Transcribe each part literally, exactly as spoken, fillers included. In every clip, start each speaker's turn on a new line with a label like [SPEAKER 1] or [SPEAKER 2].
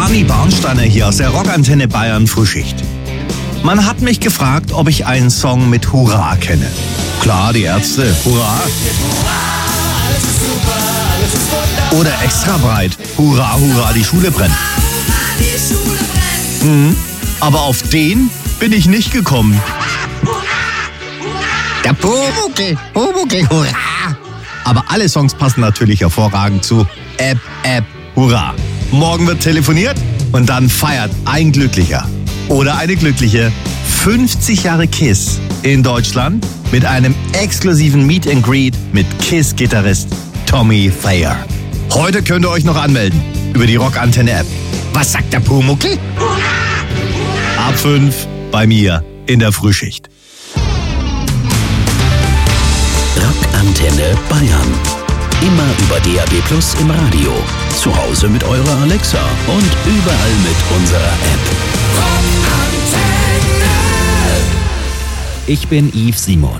[SPEAKER 1] Arni Barnsteiner hier aus der Rockantenne Bayern Frühschicht. Man hat mich gefragt, ob ich einen Song mit Hurra kenne. Klar, die Ärzte, Hurra. Oder extra breit, Hurra, Hurra, die Schule brennt. Hm, aber auf den bin ich nicht gekommen. Der Pumuckl, Pumuckl, Hurra. Aber alle Songs passen natürlich hervorragend zu App, App, Hurra. Morgen wird telefoniert und dann feiert ein Glücklicher oder eine Glückliche fünfzig Jahre KISS in Deutschland mit einem exklusiven Meet and Greet mit KISS-Gitarrist Tommy Thayer. Heute könnt ihr euch noch anmelden über die Rockantenne-App. Was sagt der Pumuckl? Ab fünf bei mir in der Frühschicht.
[SPEAKER 2] Rockantenne Bayern. Immer über D A B Plus im Radio. Zu Hause mit eurer Alexa und überall mit unserer App. Rockantenne.
[SPEAKER 3] Ich bin Yves Simon.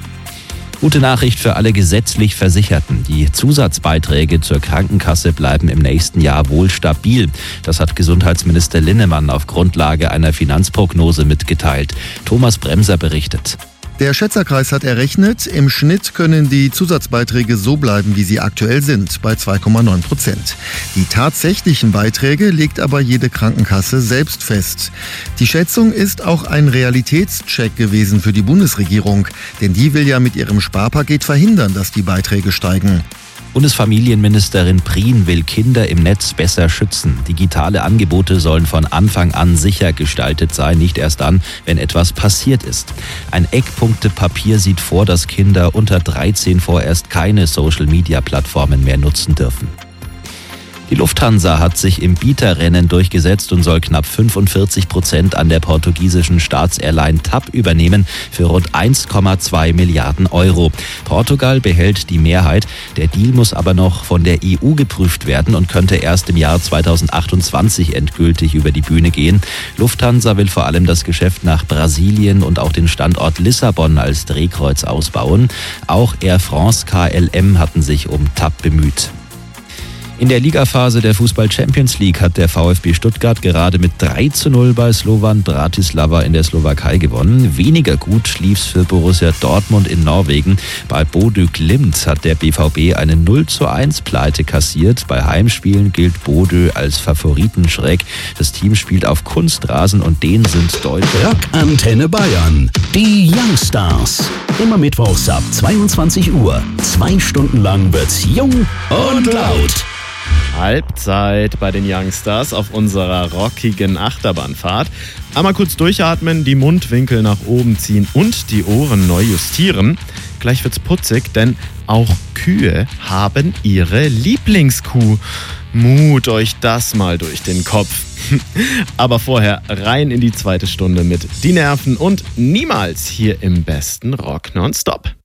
[SPEAKER 3] Gute Nachricht für alle gesetzlich Versicherten. Die Zusatzbeiträge zur Krankenkasse bleiben im nächsten Jahr wohl stabil. Das hat Gesundheitsminister Linnemann auf Grundlage einer Finanzprognose mitgeteilt. Thomas Bremser berichtet.
[SPEAKER 4] Der Schätzerkreis hat errechnet, im Schnitt können die Zusatzbeiträge so bleiben, wie sie aktuell sind, bei zwei Komma neun Prozent. Die tatsächlichen Beiträge legt aber jede Krankenkasse selbst fest. Die Schätzung ist auch ein Realitätscheck gewesen für die Bundesregierung, denn die will ja mit ihrem Sparpaket verhindern, dass die Beiträge steigen.
[SPEAKER 3] Bundesfamilienministerin Prien will Kinder im Netz besser schützen. Digitale Angebote sollen von Anfang an sicher gestaltet sein, nicht erst dann, wenn etwas passiert ist. Ein Eckpunktepapier sieht vor, dass Kinder unter dreizehn vorerst keine Social-Media-Plattformen mehr nutzen dürfen. Die Lufthansa hat sich im Bieterrennen durchgesetzt und soll knapp fünfundvierzig Prozent an der portugiesischen Staatsairline T A P übernehmen für rund eins Komma zwei Milliarden Euro. Portugal behält die Mehrheit. Der Deal muss aber noch von der E U geprüft werden und könnte erst im Jahr zweitausendachtundzwanzig endgültig über die Bühne gehen. Lufthansa will vor allem das Geschäft nach Brasilien und auch den Standort Lissabon als Drehkreuz ausbauen. Auch Air France K L M hatten sich um T A P bemüht. In der Ligaphase der Fußball-Champions League hat der VfB Stuttgart gerade mit drei zu null bei Slovan Bratislava in der Slowakei gewonnen. Weniger gut lief's für Borussia Dortmund in Norwegen. Bei Bodø Glimt hat der B V B eine null zu eins Pleite kassiert. Bei Heimspielen gilt Bodø als Favoritenschreck. Das Team spielt auf Kunstrasen und den sind Deutsche.
[SPEAKER 2] Rockantenne Bayern, die Youngstars. Immer mittwochs ab zweiundzwanzig Uhr. Zwei Stunden lang wird's jung und laut.
[SPEAKER 5] Halbzeit bei den Youngstars auf unserer rockigen Achterbahnfahrt. Einmal kurz durchatmen, die Mundwinkel nach oben ziehen und die Ohren neu justieren. Gleich wird's putzig, denn auch Kühe haben ihre Lieblingskuh. Mut euch das mal durch den Kopf. Aber vorher rein in die zweite Stunde mit Die Nerven und niemals hier im besten Rock nonstop.